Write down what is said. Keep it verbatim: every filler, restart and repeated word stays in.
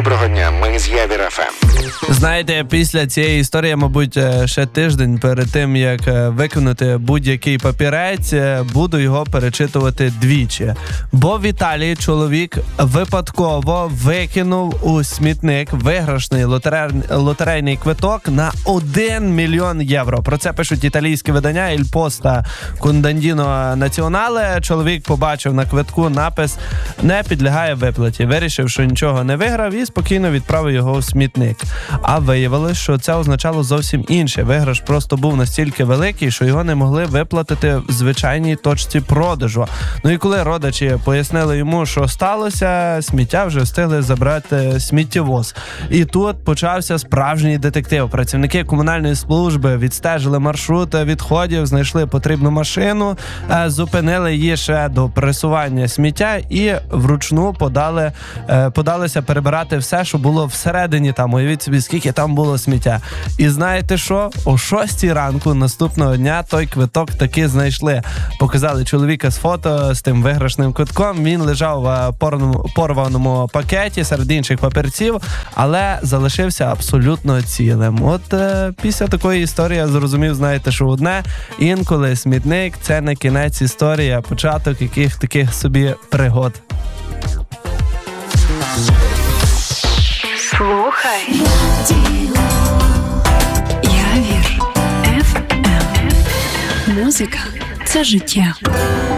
Доброго дня, ми з Явір еф ем. Знаєте, після цієї історії, мабуть, ще тиждень перед тим, як виконати будь-який папірець, буду його перечитувати двічі. Бо в Італії чоловік випадково викинув у смітник виграшний лотерей... лотерейний квиток на один мільйон євро. Про це пишуть італійські видання «Il Posta Condandino Nazionale». Чоловік побачив на квитку напис «Не підлягає виплаті». Вирішив, що нічого не виграв і спокійно відправив його у смітник. А виявилось, що це означало зовсім інше. Виграш просто був настільки великий, що його не могли виплатити в звичайній точці продажу. Ну і коли родичі пояснили йому, що сталося, сміття вже встигли забрати сміттєвоз. І тут почався справжній детектив. Працівники комунальної служби відстежили маршрут відходів, знайшли потрібну машину, зупинили її ще до пресування сміття і вручну подали, подалися перебирати все, що було всередині там. Уявіть собі, скільки там було сміття. І знаєте що? О шостій ранку наступного дня той квиток таки знайшли. Показали чоловіка з фото з тим виграшним квитком. Він лежав в порваному пакеті серед інших папірців, але залишився абсолютно цілим. От е, після такої історії я зрозумів, знаєте, що одне, інколи смітник – це не кінець історії, а початок яких таких собі пригод. Слухай Явір еф ем. Музика – це життя.